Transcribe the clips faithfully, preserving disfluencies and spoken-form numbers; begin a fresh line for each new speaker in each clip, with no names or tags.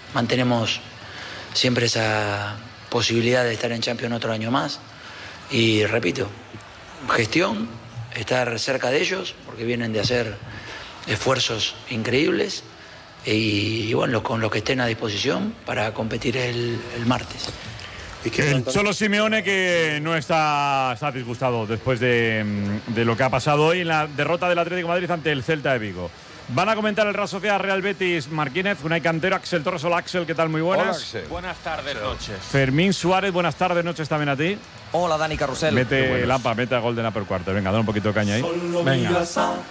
mantenemos siempre esa posibilidad de estar en Champions otro año más. Y repito, gestión, estar cerca de ellos, porque vienen de hacer esfuerzos increíbles, y, y bueno, con lo que estén a disposición para competir el, el martes.
El Cholo Simeone, que no está, está disgustado después de, de lo que ha pasado hoy en la derrota del Atlético de Madrid ante el Celta de Vigo. Van a comentar el Real Sociedad Real Betis Marquínez, Unai Cantero, Axel Torres. Hola Axel, ¿qué tal? Muy buenas.
Hola, buenas tardes, noches.
Fermín Suárez, buenas tardes, noches también a ti.
Hola Dani Carrusel.
Mete Lampa, mete a Golden Upper Quarter. Venga, dale un poquito de caña ahí. Venga.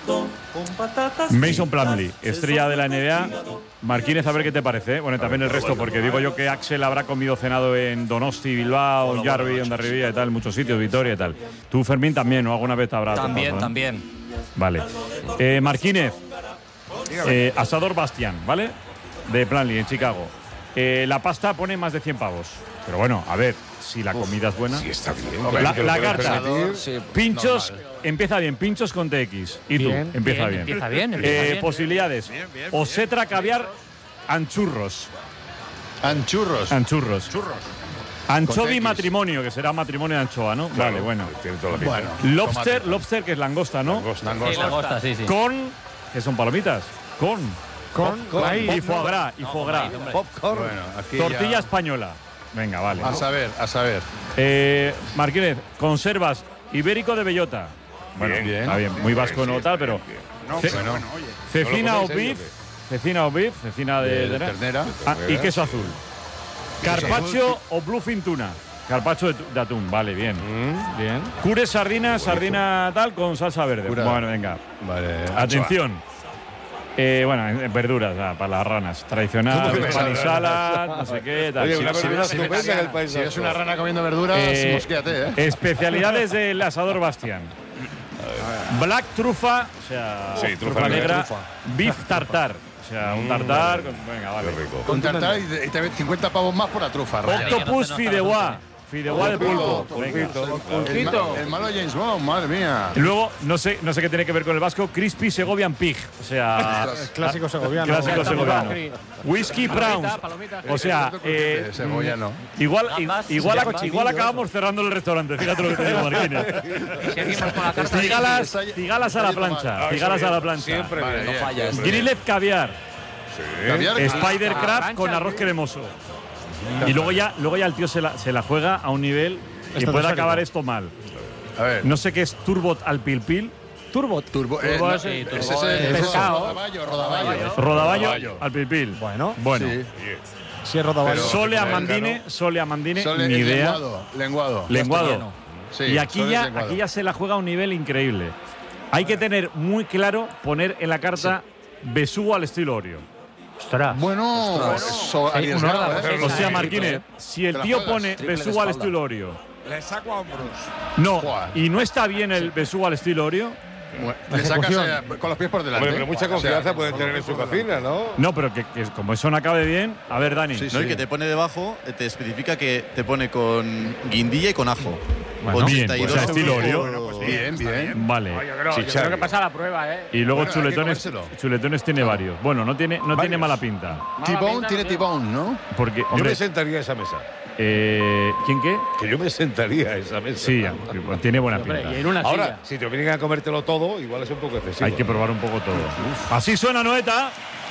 Mason Plumlee, estrella de la N B A. Marquínez, a ver qué te parece. Bueno, y también el resto, porque digo yo que Axel habrá comido cenado en Donosti, Bilbao, en Jarvi, en Darribía y tal, muchos sitios, Vitoria y tal. Tú, Fermín, también, ¿no? ¿Alguna vez te habrá
También,
tocado, ¿no?
también.
Vale. Eh, Marquínez, eh, Asador Bastián, ¿vale? De Plumlee, en Chicago. Eh, la pasta pone más de cien pavos. Pero bueno, a ver, si la comida es buena.
Sí, está bien.
La, la carta,
Sí,
pinchos,
normal.
empieza bien, pinchos con T X. ¿Y tú?
Bien,
Empieza
bien,
bien.
empieza bien, empieza
Eh,
bien.
Posibilidades.
Bien, bien,
Osetra, caviar, anchurros.
Anchurros.
Anchurros.
Churros.
Anchovi
Con X.
matrimonio, que será matrimonio de anchoa, ¿no?
Claro,
Vale, bueno.
Tiene toda la pinta.
Bueno.
Lobster, lobster, que es langosta, ¿no?
Langosta.
Sí, langosta, sí, sí.
Con, que son palomitas. Con.
Con,
Y foie gras, y foie gras.
Popcorn.
Bueno, aquí
Tortilla
ya-
española. Venga, vale.
A saber, a saber.
Eh, Marquínez, conservas ibérico de bellota. Bueno,
Bien, bien.
está bien, muy vasco
Sí,
no
sí,
tal,
bien,
pero
bien.
No,
Ce-
bueno, oye.
cecina
¿No
o
lo coméis
beef,
ahí
cecina o beef, cecina de,
De
de-
ternera.
Ah, y queso azul. Carpaccio o bluefin tuna. Carpaccio de, tu- de atún, vale, bien.
Mm.
Bien. Cure sardina, sardina tal con salsa verde.
Cura.
Bueno, venga.
Vale.
Atención. Eh, bueno, en- en verduras, ah, para las ranas. Tradicional,
¿Cómo que
pan y
ranas?
sala, no sé qué, tal.
Oye,
Sí,
una
sí,
verdura
sí.
estupenda en el País
Si eres
Vasco.
una rana comiendo verduras,
Eh,
mosquéate, ¿eh?
Especialidades del asador Bastián. Black trufa, o sea,
Sí, trufa
trufa
negra.
negra. Beef tartar, o sea, un tartar. con- venga, vale.
Qué rico.
Con tartar y te- y te ven cincuenta pavos más por la trufa, raya.
Octopus fideuá. Fideuá de pulpo. Venga.
El, ma- el malo James Bond, madre mía.
Y luego, no sé, no sé qué tiene que ver con el vasco, Crispy Segovian Pig. O sea,
Clásico segoviano.
clásico segoviano.
Palomita,
Whisky Browns.
palomita.
O sea, eh,
Eh, Segoviano.
igual,
Gambas,
igual,
gambas.
igual acabamos cerrando el restaurante. Fíjate lo que te digo, Marquínez.
Y seguimos con la carta.
Cigalas, cigalas a la plancha. Cigalas a la plancha.
Siempre
Vale,
bien.
no
siempre
fallas.
bien.
Grilled caviar.
Caviar,
Spider
a la
crab
plancha,
con arroz
sí.
cremoso. Y luego ya, luego ya el tío se la, se la juega a un nivel y
Esto
puede
no es
acabar
sólido.
esto mal.
A ver.
No sé qué es turbot al pil pil.
Turbo.
Turbo, eh,
Turbo
no,
es- sí,
ese
turbo
es
es
el
pescado.
rodaballo, rodaballo.
Rodaballo
Rodaballo.
al pil pil.
Bueno.
Bueno.
Sí.
Si es rodaballo.
Pero-
Sole a
Pero-
Mandine, Sole a Mandine,
Sole
ni
es
idea.
lenguado, lenguado.
Lenguado.
Sí,
y aquí
sole es
ya,
lenguado.
aquí ya se la juega a un nivel increíble. Hay que tener muy claro poner en la carta besugo al estilo Oreo.
Ostras.
Bueno, eso
Sí,
arriesgado,
un órdago,
¿eh?
O sea,
Sí,
Marquínez, si el
Te la
tío
juegas.
pone
Triple de
besugo al
espalda.
estilo Oreo,
Le saco a hombros.
no,
Joder.
y no está bien el besugo al estilo Oreo,
Le sacas eh, con los pies por delante.
Hombre, pero mucha
O sea,
confianza pueden tener en su cocina, ¿no?
no, pero que, que como eso no acabe bien, a ver, Dani.
Sí,
No, el que te pone debajo eh, te especifica que te pone con guindilla y con ajo.
Bueno, bien,
ochenta y
pues
dos
a estilo
euros
Oreo.
por-
pues bien, bien.
Vale.
Yo creo, yo
Chicharro.
creo que pasa la prueba, ¿eh?
Y luego
Bueno, hay que
chuletones,
comérselo.
chuletones tiene varios. Bueno, no tiene, no tiene mala pinta.
T-Bone tiene T-Bone, ¿no?
Porque,
Yo
hombre,
me sentaría a esa mesa.
eh, ¿quién qué?
Que yo me sentaría a esa mesa.
Sí, tiene buena
Hombre,
pinta.
y en una
Ahora,
silla.
si te obligan a comértelo todo, igual es un poco excesivo.
Hay que probar un poco todo. Así suena Noeta.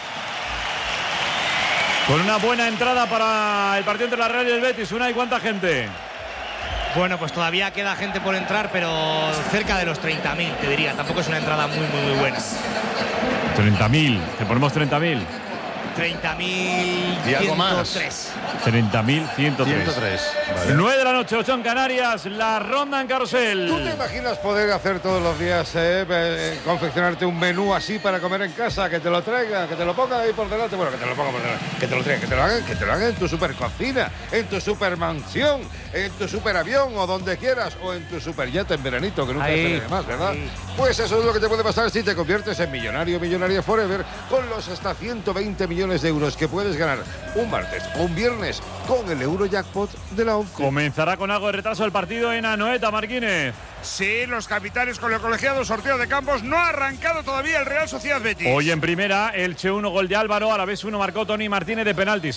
Con una buena entrada para el partido entre la Real y el Betis. Una y cuánta gente.
Bueno, pues todavía queda gente por entrar, pero cerca de los treinta mil, te diría. Tampoco es una entrada muy, muy, muy buena.
treinta mil. ¿Te ponemos treinta mil?
treinta mil
Y algo más.
ciento tres.
treinta mil ciento tres.
ciento tres. Vale.
nueve de la noche, ocho en Canarias. La ronda en carrusel.
¿Tú te imaginas poder hacer todos los días, eh, eh, confeccionarte un menú así para comer en casa, que te lo traigan, que te lo pongan ahí por delante? Bueno, que te lo pongan por delante, que te lo traigan, que te lo hagan, que te lo hagan en tu supercocina, en tu supermansión, en tu superavión o donde quieras, o en tu superjet en veranito, que nunca
Ahí,
se ve de más, ¿verdad?
ahí.
Pues eso es lo que te puede pasar si te conviertes en millonario, millonaria forever, con los hasta ciento veinte millones de euros que puedes ganar un martes o un viernes con el Eurojackpot de la ONCE.
Comenzará con algo de retraso el partido en Anoeta, Marquínez.
Sí, los capitales con los colegiados, sorteo de campos. No ha arrancado todavía el Real Sociedad Betis.
Hoy en primera, Elche uno, gol de Álvaro. A la vez uno marcó Tony Martínez de penalti.